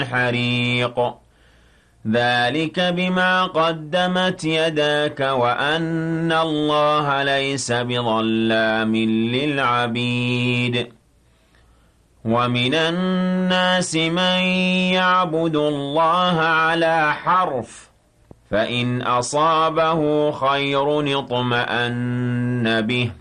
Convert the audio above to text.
الحريق ذلك بما قدمت يداك وأن الله ليس بظلام للعبيد ومن الناس من يعبد الله على حرف فإن أصابه خير اطمأن به